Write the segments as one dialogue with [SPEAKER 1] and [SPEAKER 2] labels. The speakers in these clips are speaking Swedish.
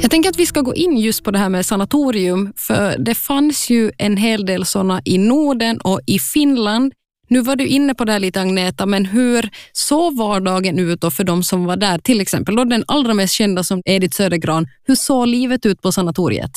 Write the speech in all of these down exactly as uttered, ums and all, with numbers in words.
[SPEAKER 1] Jag tänker att vi ska gå in just på det här med sanatorium, för det fanns ju en hel del sådana i Norden och i Finland. Nu var du inne på det här lite, Agneta, men hur såg vardagen ut då för de som var där? Till exempel då den allra mest kända som Edith Södergran. Hur såg livet ut på sanatoriet?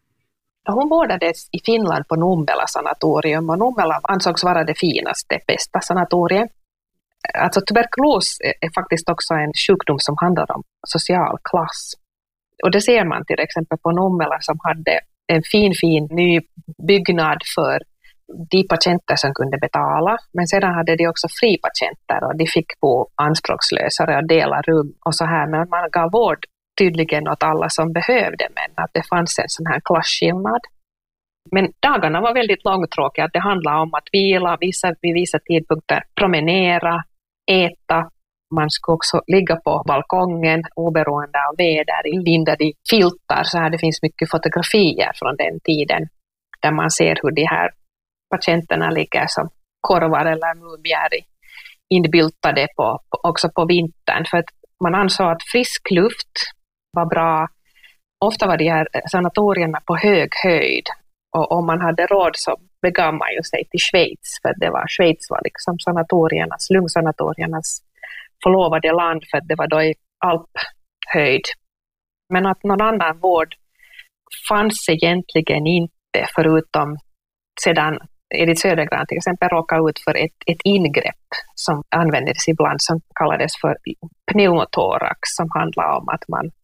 [SPEAKER 2] Hon vårdades i Finland på Nummela sanatorium, och Nummela ansågs vara det finaste, bästa sanatoriet. Alltså tuberkulos är faktiskt också en sjukdom som handlar om social klass. Och det ser man till exempel på Nummela, som hade en fin, fin ny byggnad för de patienter som kunde betala. Men sedan hade de också fripatienter, och de fick bo anspråkslösare och dela rum och så här. Men man gav vård tydligen åt alla som behövde, men att det fanns en sån här klasskillnad. Men dagarna var väldigt långtråkiga. Det handlade om att vila, vissa, vid vissa tidpunkter promenera, äta. Man skulle också ligga på balkongen oberoende av väder, lindade i filtar. Så här, det finns mycket fotografier från den tiden där man ser hur de här patienterna ligger som korvar eller mumier inbyltade på, också på vintern. För att man ansåg att frisk luft var bra. Ofta var de här sanatorierna på hög höjd. Och om man hade råd så begav man ju sig till Schweiz. För det var, Schweiz var liksom sanatoriernas, lungsanatoriernas förlovade land, för det var då i alphöjd. Men att någon annan vård fanns egentligen inte, förutom sedan Edith Södergran till exempel råkade ut för ett, ett ingrepp som användes ibland, som kallades för pneumotorax, som handlar om att man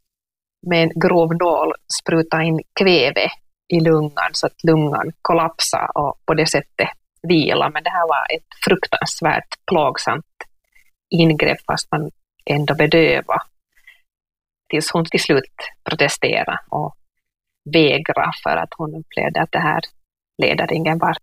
[SPEAKER 2] med en grov nål sprutar in kväve i lungan så att lungan kollapsar och på det sättet vila. Men det här var ett fruktansvärt plågsamt ingrepp, fast man ändå bedöva, tills hon till slut protesterade och vägrade, för att hon upplevde att det här leder ingen vart.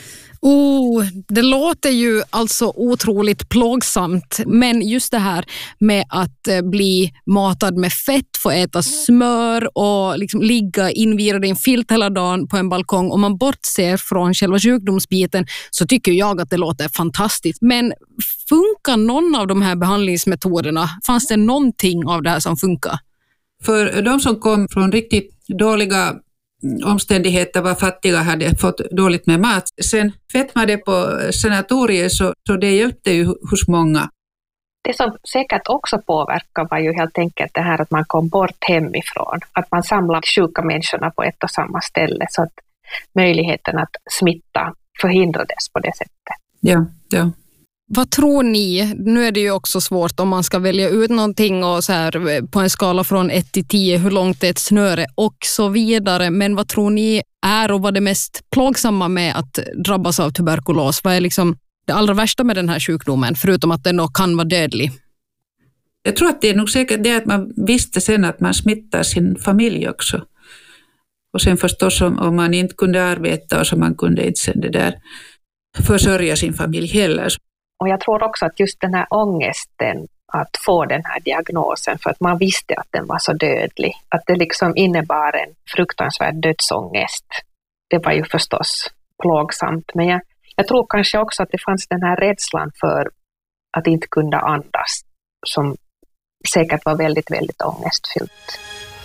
[SPEAKER 1] Oh, det låter ju alltså otroligt plågsamt, men just det här med att bli matad med fett, få äta smör och liksom ligga invirad i en filt hela dagen på en balkong, om man bortser från själva sjukdomsbiten, så tycker jag att det låter fantastiskt. Men funkar någon av de här behandlingsmetoderna? Fanns det någonting av det här som funkar?
[SPEAKER 3] För de som kom från riktigt dåliga omständigheter, var fattiga, hade fått dåligt med mat. Sen fetmade på sanatoriet, så, så det hjälpte ju hos många.
[SPEAKER 2] Det som säkert också påverkar var ju helt enkelt det här att man kom bort hemifrån. Att man samlade sjuka människorna på ett och samma ställe, så att möjligheten att smitta förhindrades på det sättet.
[SPEAKER 3] Ja, ja.
[SPEAKER 1] Vad tror ni? Nu är det ju också svårt om man ska välja ut någonting och så här på en skala från ett till tio, hur långt är ett snöre och så vidare. Men vad tror ni är och vad det mest plågsamma med att drabbas av tuberkulos? Vad är liksom det allra värsta med den här sjukdomen, förutom att den kan vara dödlig?
[SPEAKER 3] Jag tror att det är nog säkert det att man visste sen att man smittar sin familj också. Och sen förstås om, om man inte kunde arbeta, och så man kunde inte sen det där försörja sin familj heller.
[SPEAKER 2] Och jag tror också att just den här ångesten att få den här diagnosen, för att man visste att den var så dödlig, att det liksom innebar en fruktansvärd dödsångest. Det var ju förstås plågsamt, men jag, jag tror kanske också att det fanns den här rädslan för att inte kunna andas, som säkert var väldigt, väldigt ångestfyllt.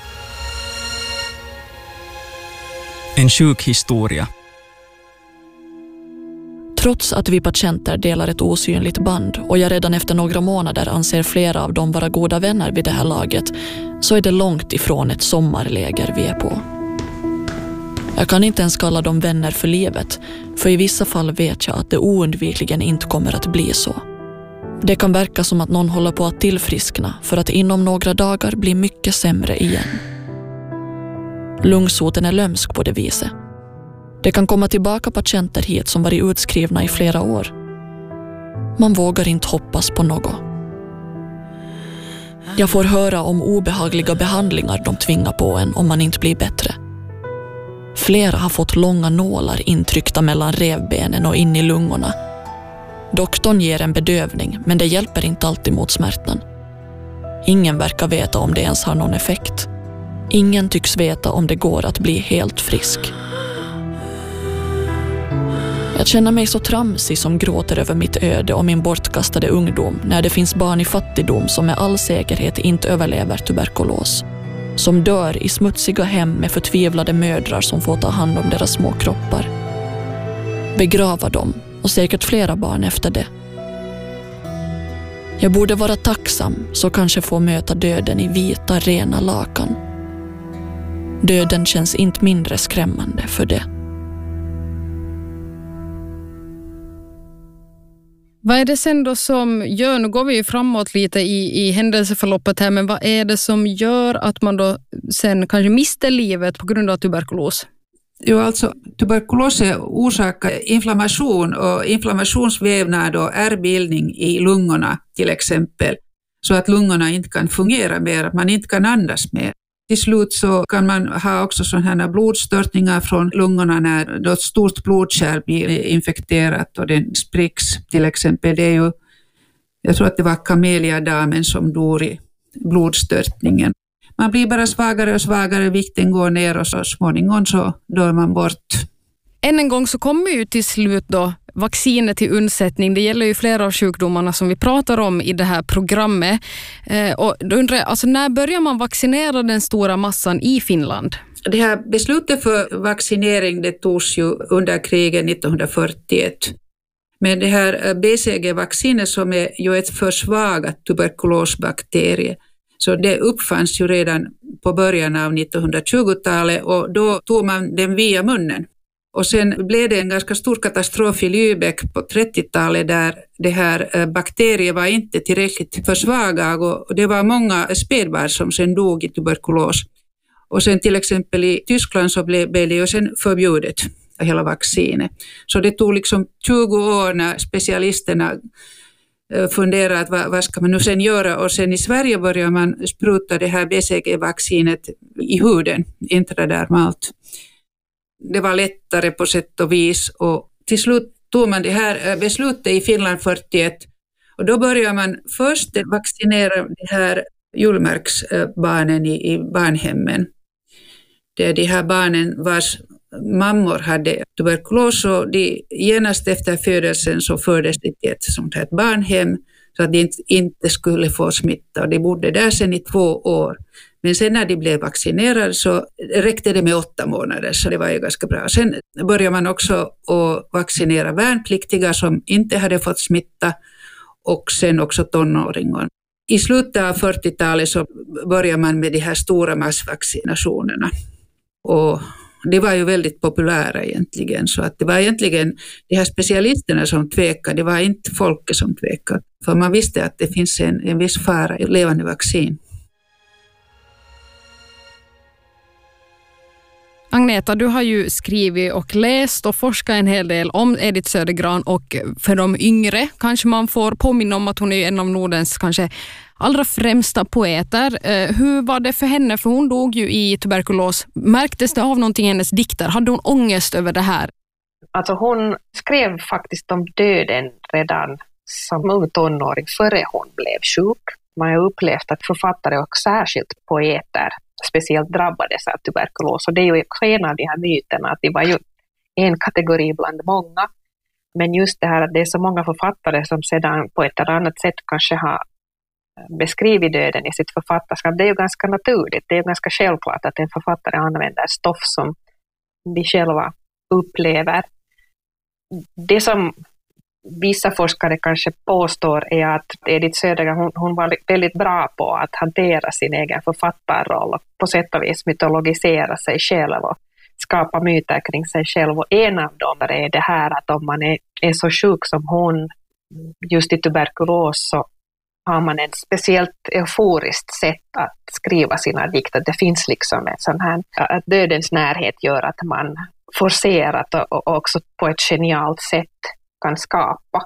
[SPEAKER 4] En sjuk historia.
[SPEAKER 5] Trots att vi patienter delar ett osynligt band och jag redan efter några månader anser flera av dem vara goda vänner vid det här laget, så är det långt ifrån ett sommarläger vi är på. Jag kan inte ens kalla dem vänner för livet, för i vissa fall vet jag att det oundvikligen inte kommer att bli så. Det kan verka som att någon håller på att tillfriskna för att inom några dagar bli mycket sämre igen. Lungsoten är lömsk på det viset. Det kan komma tillbaka patienter hit som varit utskrivna i flera år. Man vågar inte hoppas på något. Jag får höra om obehagliga behandlingar de tvingar på en om man inte blir bättre. Flera har fått långa nålar intryckta mellan revbenen och in i lungorna. Doktorn ger en bedövning, men det hjälper inte alltid mot smärtan. Ingen verkar veta om det ens har någon effekt. Ingen tycks veta om det går att bli helt frisk. Jag känner mig så tramsig som gråter över mitt öde och min bortkastade ungdom när det finns barn i fattigdom som med all säkerhet inte överlever tuberkulos. som dör i smutsiga hem med förtvivlade mödrar som får ta hand om deras små kroppar. Begrava dem och säkert flera barn efter det. Jag borde vara tacksam så kanske få möta döden i vita, rena lakan. Döden känns inte mindre skrämmande för det.
[SPEAKER 1] Vad är det sen då som gör, nu går vi ju framåt lite i, i händelseförloppet här, men vad är det som gör att man då sen kanske mister livet på grund av tuberkulos?
[SPEAKER 3] Jo, alltså tuberkulos orsakar inflammation och inflammationsvävnad och ärrbildning i lungorna till exempel, så att lungorna inte kan fungera mer, att man inte kan andas mer. Till slut så kan man ha också sådana här blodstörtningar från lungorna när ett stort blodkärl blir infekterat och den spricks till exempel. Det är ju, jag tror att det var Camellia-damen som dog i blodstörtningen. Man blir bara svagare och svagare, vikten går ner och så småningom så dör man bort.
[SPEAKER 1] Än en gång så kommer ju till slut då vaccinet till undsättning. Det gäller ju flera av sjukdomarna som vi pratar om i det här programmet. Eh, och då undrar jag, alltså när börjar man vaccinera den stora massan i Finland?
[SPEAKER 3] Det här beslutet för vaccinering det togs ju under kriget nittonhundrafyrtioett. Men det här B C G-vaccinet som är ju ett försvagat tuberkulosbakterie. Så det uppfanns ju redan på början av nittonhundratjugotalet och då tog man den via munnen. Och sen blev det en ganska stor katastrof i Lübeck på trettiotalet där det här bakterier var inte tillräckligt försvagad och det var många spädbarn som sen dog i tuberkulos. Och sen till exempel i Tyskland så blev det ju sen förbjudet hela vaccinet. Så det tog liksom tjugo år när specialisterna funderade att vad, vad ska man nu sen göra, och sen i Sverige börjar man spruta det här B C G-vaccinet i huden, intradermalt. Det var lättare på sätt och vis och till slut tog man det här beslutet i Finland fyrtioett och då börjar man först vaccinera de här julmärksbarnen i, i barnhemmen. Det är de här barnen vars mammor hade tuberkulos och de genast efter födelsen så fördes de till ett sånt här barnhem så att de inte, inte skulle få smitta och de bodde där sedan i två år. Men sen när de blev vaccinerade så räckte det med åtta månader så det var ju ganska bra. Sen började man också att vaccinera värnpliktiga som inte hade fått smitta och sen också tonåringar. I slutet av fyrtiotalet så började man med de här stora massvaccinationerna och det var ju väldigt populära egentligen, så att det var egentligen de här specialisterna som tvekade, det var inte folket som tvekade. För man visste att det finns en, en viss fara i levande vaccin.
[SPEAKER 1] Agneta, du har ju skrivit och läst och forskat en hel del om Edith Södergran och för de yngre kanske man får påminna om att hon är en av Nordens kanske allra främsta poeter. Hur var det för henne? För hon dog ju i tuberkulos. Märktes det av någonting i hennes dikter? Hade hon ångest över det här?
[SPEAKER 2] Alltså hon skrev faktiskt om döden redan som ung tonåring före hon blev sjuk. Man har upplevt att författare och särskilt poeter speciellt drabbades av tuberkulos. Och det är ju en av de här myterna att det var ju en kategori bland många. Men just det här att det är så många författare som sedan på ett eller annat sätt kanske har beskrivit döden i sitt författarskap. Det är ju ganska naturligt. Det är ju ganska självklart att en författare använder stoff som vi själva upplever. Det som vissa forskare kanske påstår är att Edith Södergran hon, hon var väldigt bra på att hantera sin egen författarroll och på sätt och vis mytologisera sig själv och skapa myter kring sig själv. Och en av dem är det här att om man är, är så sjuk som hon just i tuberkulos så har man ett speciellt euforiskt sätt att skriva sina dikter. Det finns liksom en sån här, att dödens närhet gör att man forcerat och också på ett genialt sätt kan skapa.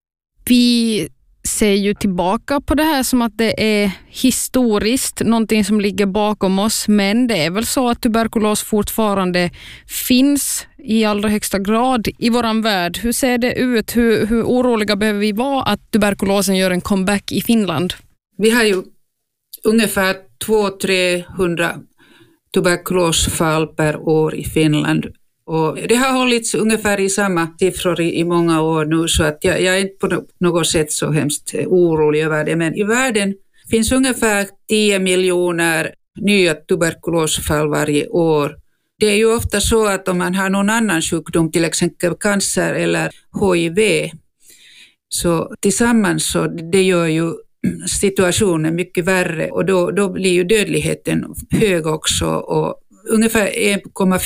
[SPEAKER 1] Vi ser ju tillbaka på det här som att det är historiskt, någonting som ligger bakom oss, men det är väl så att tuberkulos fortfarande finns i allra högsta grad i våran värld. Hur ser det ut? Hur, hur oroliga behöver vi vara att tuberkulosen gör en comeback i Finland?
[SPEAKER 3] Vi har ju ungefär två till trehundra tuberkulosfall per år i Finland. Och det har hållits ungefär i samma siffror i, i många år nu, så att jag, jag är inte på något sätt så hemskt orolig över det. Men i världen finns ungefär tio miljoner nya tuberkulosfall varje år. Det är ju ofta så att om man har någon annan sjukdom, till exempel cancer eller H I V, så tillsammans så det gör ju situationen mycket värre och då, då blir ju dödligheten hög också och ungefär en komma